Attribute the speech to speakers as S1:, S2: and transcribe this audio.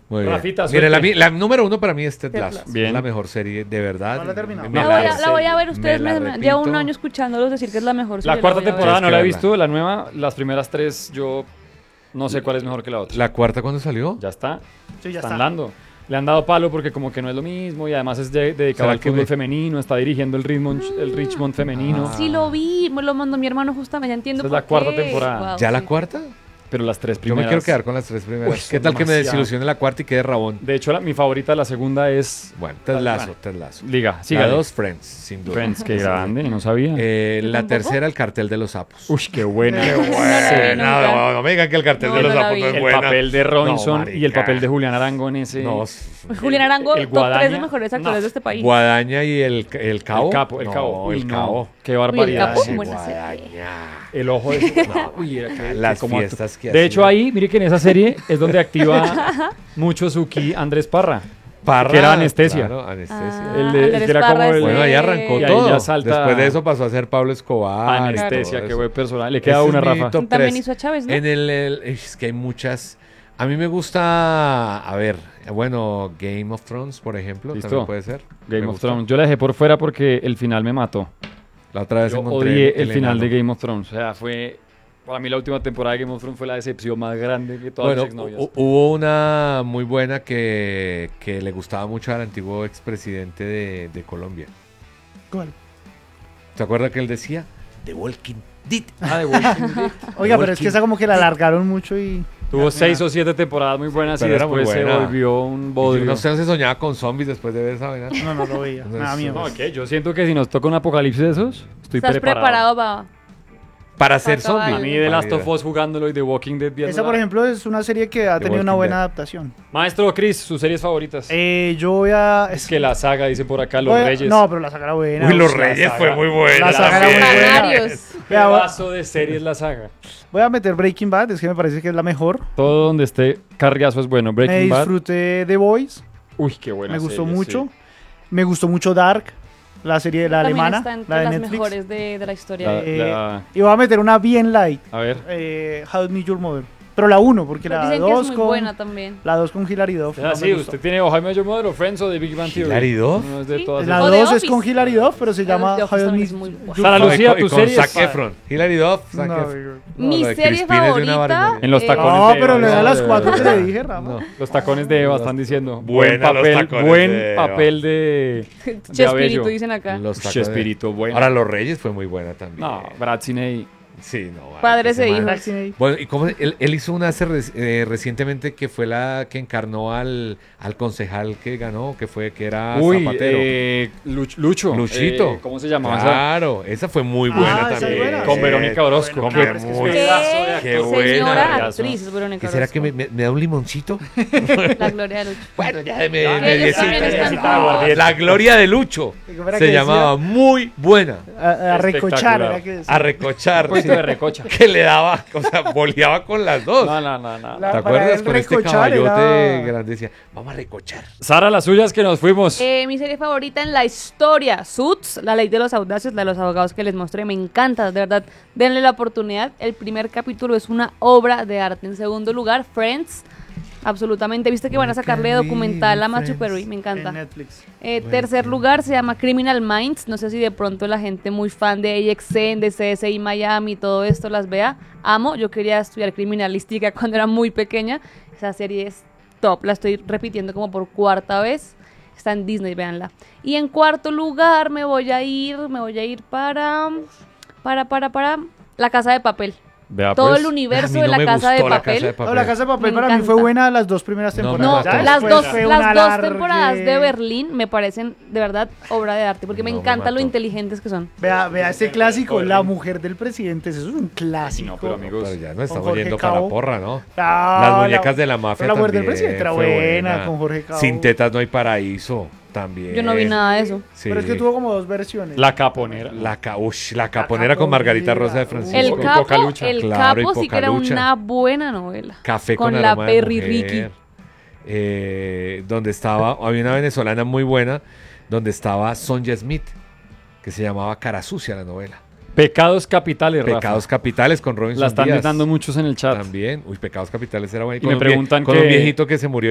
S1: Muy bien.
S2: Rafita,
S1: Mire,
S2: suerte.
S1: la número uno para mí es Ted
S3: Ted
S1: Lasso.
S3: Lasso.
S2: Bien.
S1: Es la mejor serie, de verdad.
S4: No la he terminado.
S1: Me
S3: La voy a ver, ustedes
S1: me la
S3: llevo un
S1: repito.
S3: año escuchándolos decir que es la mejor
S2: La
S3: serie,
S2: cuarta
S3: voy a ver.
S2: temporada no
S1: Tienes
S2: la he
S1: que
S2: visto, la nueva, las primeras tres yo no sé cuál es mejor que la otra.
S1: ¿La cuarta cuándo salió?
S2: Ya está,
S4: Sí, ya
S2: están
S4: está.
S2: dando. Le han dado palo porque como que no es lo mismo y además es dedicado
S1: ¿Será
S2: al
S1: que
S2: fútbol
S1: me-
S2: femenino, está dirigiendo el Richmond femenino,
S1: Ah.
S3: Sí lo vi, me lo mandó mi hermano justamente, ya entiendo
S2: Esa es
S3: por
S2: la cuarta
S3: qué.
S2: temporada.
S3: Guau,
S1: ¿Ya la
S3: sí.
S1: cuarta?
S2: pero las tres
S1: Yo
S2: primeras...
S1: me quiero quedar con las tres primeras.
S2: Uy,
S1: ¿Qué
S2: son
S1: tal que me
S2: demasiado.
S1: desilusione la cuarta y quede rabón?
S2: De hecho, mi favorita, la segunda es...
S1: Bueno, Ted
S2: Bueno.
S1: Lasso, Ted Lasso.
S2: Diga,
S1: La
S2: siga.
S1: dos, Friends, sin duda.
S2: Friends, qué grande, no sabía.
S3: ¿Yo
S1: La
S3: tampoco?
S1: tercera, El cartel de los sapos.
S2: Uy, qué buena.
S4: Qué
S3: No la vi nunca.
S1: No me digan que El cartel
S3: No,
S1: de los
S3: no la
S1: sapos
S3: vi.
S1: no es
S2: El
S1: buena.
S2: papel de Robinson
S1: No,
S2: y el
S1: marica.
S2: papel de Julián Arango en ese...
S1: No,
S3: Pues Julián Arango,
S2: el
S3: top 3 de
S2: Guadaña,
S3: mejores actores
S2: no.
S3: de este país.
S1: Guadaña y el cabo.
S2: El cabo.
S1: No,
S2: Uy,
S1: el
S2: no,
S1: cabo.
S2: Qué barbaridad.
S3: Capo,
S2: ese.
S3: buena serie.
S1: Guadaña.
S2: El ojo de... Uy, era
S1: Las
S2: como
S1: fiestas que
S2: De hecho,
S1: hacía.
S2: ahí, mire que en esa serie es donde activa mucho su ki Andrés Parra.
S1: Parra,
S2: que era Anestesia.
S1: Claro, anestesia.
S3: Ah,
S2: El de-
S3: Andrés
S2: que era
S3: Parra
S2: como el-
S3: es
S1: Bueno, ahí
S3: de-
S1: arrancó
S2: Y ahí
S1: todo.
S2: ya salta-
S1: Después de eso pasó a ser Pablo Escobar. y
S2: Anestesia,
S1: todo
S2: qué
S1: eso.
S2: buen personaje. Le queda
S1: Ese
S2: una,
S1: es mi
S2: Rafa.
S1: top
S3: También
S1: tres.
S3: hizo a Chávez, ¿no?
S1: Es que hay muchas. A mí me gusta, a ver, bueno, Game of Thrones, por ejemplo,
S2: Listo.
S1: también puede ser.
S2: Game
S1: Me
S2: of
S1: gusta.
S2: Thrones. Yo la dejé por fuera porque el final me mató.
S1: La otra vez
S2: Yo
S1: encontré
S2: odié el final
S1: enano.
S2: de Game of Thrones. O sea, fue... Para mí la última temporada de Game of Thrones fue la decepción más grande que todas
S1: Bueno,
S2: mis exnovias.
S1: hubo una muy buena que le gustaba mucho al antiguo expresidente de Colombia.
S4: ¿Cuál?
S1: ¿Se acuerda que él decía? The Walking Dead.
S2: Ah, de Walking Dead.
S4: Oiga, pero es que esa como que la alargaron mucho y...
S2: Tuvo 6 o 7 temporadas muy buenas
S1: Pero
S2: y
S1: era muy
S2: después se
S1: buena.
S2: volvió un
S1: Y
S2: bodrio.
S1: no sé, no se soñaba con zombies después de ver esa vaina.
S4: No, no lo veía.
S1: No,
S4: Nada
S1: eso-
S4: miedo.
S2: No, ¿qué? Yo siento que si nos toca un apocalipsis de esos, estoy
S3: ¿Estás preparado, Baba?
S1: Para ser
S3: Acabar.
S1: zombie.
S2: A mí The Last of Us jugándolo y The Walking Dead viendo.
S4: Esa, por ejemplo, es una serie que ha
S1: The
S4: tenido una
S1: Walking
S4: buena
S1: Dead.
S4: adaptación.
S2: Maestro Chris, sus series favoritas.
S4: Yo voy a...
S2: Es que la saga, dice por acá, Los
S4: voy a-
S2: Reyes.
S4: No, pero la saga era buena.
S1: Uy, Los
S4: La
S1: Reyes
S4: saga-
S1: fue muy buena.
S4: La saga era muy
S1: también.
S4: buena.
S3: Canarios.
S2: Qué
S4: Vea,
S2: vaso de series la saga.
S4: Voy a meter Breaking Bad, es que me parece que es la mejor.
S2: Todo donde esté Carriazo es bueno.
S4: Me
S2: Breaking Bad.
S4: disfruté The Boys,
S2: Uy, qué buena
S4: me gustó
S2: serie,
S4: mucho.
S2: sí.
S4: Me gustó mucho Dark, la serie la
S3: También
S4: alemana,
S3: está entre
S4: la de
S3: las
S4: Netflix.
S3: mejores de la historia.
S4: Y voy a meter una bien light,
S2: A ver.
S4: How I Met Your Mother. Pero la 1, porque
S3: Pero
S4: la
S3: dicen que
S4: 2
S3: es muy
S4: con...
S3: buena también.
S4: La 2 con Hilary Duff.
S2: Es
S4: no
S2: así,
S4: me gustó.
S2: usted tiene o Jaime Your Mother o Friends o The Big Bang Theory.
S1: ¿Hilary Duff?
S2: No es de todas
S4: La
S3: O
S2: esas.
S3: The
S4: 2 es
S3: Office.
S4: con Hilary Duff, pero se llama
S3: The
S4: How
S3: Office
S4: I
S3: también
S4: Met
S3: es muy buena.
S2: Sara
S1: No,
S2: Lucía,
S1: y
S2: tu
S1: con
S2: serie
S1: Zac
S2: es...
S1: Efron. Hilary Duff, Zac
S4: No,
S1: Efron. No,
S3: Mi
S1: lo de
S3: serie
S1: Crispin es de una
S3: favorita.
S1: barbaridad.
S2: En los tacones
S4: No,
S2: de
S4: pero
S2: Eva,
S4: le da las
S2: de-
S4: 4 que le dije, Rama.
S1: No.
S2: Los tacones de Eva están diciendo.
S1: Buena los tacones de
S2: buen
S1: Eva.
S2: papel de
S3: Chespirito,
S2: Abello.
S3: dicen acá.
S1: Los tacones.
S2: Chespirito, bueno.
S1: Ahora Los Reyes fue muy buena también.
S2: No, Brad Siney.
S1: Sí, no. vale,
S3: Padres
S1: ese
S3: e
S1: man-
S3: hijos.
S4: Vaccinate.
S1: Bueno, y como él hizo una recientemente que fue la que encarnó al concejal que ganó, que era
S2: Uy,
S1: Zapatero.
S2: Lucho.
S1: Luchito.
S2: ¿Cómo se llamaba? esa?
S1: Claro, esa fue muy buena
S4: esa es
S1: también.
S4: buena.
S2: Con Verónica Orozco.
S1: Con
S4: Qué
S1: Ver-
S4: muy-
S2: pedazo de
S1: Qué
S2: actor.
S1: buena.
S3: Señora
S2: Pedazo.
S3: actriz, es Verónica
S1: ¿Qué será que
S3: Orozco.
S1: me da un limoncito?
S3: La gloria de Lucho.
S1: Bueno, ya me
S3: ellos también están-
S1: Ah, La gloria de Lucho.
S4: ¿Cómo era
S1: Se
S4: que
S1: llamaba muy buena.
S4: A recochar,
S2: Espectacular.
S4: era que decía.
S1: A recochar.
S2: Un poquito
S1: sí.
S2: de recocha.
S1: Que le daba, o sea, boleaba con las dos.
S2: No.
S4: La-
S1: ¿Te
S4: para
S1: acuerdas?
S4: él
S1: Con este
S4: recochar
S1: caballote
S4: era-
S1: grande decía, vamos a recochar.
S2: Sara, las suyas que nos fuimos.
S3: Mi serie favorita en la historia, Suits, La Ley de los Audaces, la de los abogados que les mostré, me encanta, de verdad, denle la oportunidad. El primer capítulo es una obra de arte. En segundo lugar, Friends, absolutamente. ¿Viste que van a sacarle
S1: Nunca vi
S3: documental a Matthew
S1: Friends.
S3: Perry? Me encanta.
S4: En Netflix.
S3: Tercer lugar se llama Criminal Minds. No sé si de pronto la gente muy fan de AXN, de CSI Miami, todo esto las vea. Amo. Yo quería estudiar criminalística cuando era muy pequeña. Esa serie es top. La estoy repitiendo como por cuarta vez. Está en Disney, véanla. Y en cuarto lugar me voy a ir para La Casa de Papel.
S2: Vea,
S3: Todo
S2: pues.
S3: el
S1: A
S3: universo
S1: mí
S3: de
S1: no
S3: La
S1: me
S3: Casa de
S1: gustó La
S3: Papel.
S1: Casa de Papel.
S4: No, La Casa de Papel
S3: Me
S4: para mí fue
S3: encanta.
S4: buena las 2 primeras
S1: No,
S4: temporadas.
S3: No,
S4: Ya
S3: las
S4: después
S3: dos,
S4: fue un
S3: las dos
S4: alargue.
S3: temporadas de Berlín me parecen de verdad obra de arte, porque me
S1: No, me
S3: encanta lo
S1: mató.
S3: inteligentes que son.
S4: Vea ese clásico,
S2: Berlín.
S4: La mujer del presidente. Eso es un clásico.
S2: No, pero amigos.
S1: Pero ya no
S4: Con
S1: estamos
S4: Jorge
S1: yendo para
S4: Cabo.
S1: la porra, ¿no?
S4: Ah,
S1: Las muñecas de la mafia
S4: La mujer del
S1: también
S4: presidente era
S1: fue
S4: buena, con Jorge Cabo.
S1: Sin tetas no hay paraíso, también.
S3: Yo no vi nada de eso.
S1: Sí.
S4: Pero es que tuvo como 2 versiones.
S2: La Caponera.
S1: La caponera con Margarita Rosa de Francisco.
S3: El
S2: Con
S3: Capo,
S2: Cocalucha.
S3: el
S1: Claro, y
S3: Capo sí que era
S1: Cocalucha.
S3: una buena novela.
S1: Café con,
S3: con la
S1: aroma de
S3: Perry
S1: mujer.
S3: Ricky.
S1: Donde estaba, había una venezolana muy buena, donde estaba Sonja Smith, que se llamaba Cara Sucia la novela.
S2: Pecados capitales, Rafa.
S1: Pecados Capitales con Robinson
S2: La están
S1: Díaz.
S2: dando muchos en el chat.
S1: También. Uy, Pecados Capitales era bueno.
S2: Y me preguntan
S1: con
S2: que-
S1: un viejito que se murió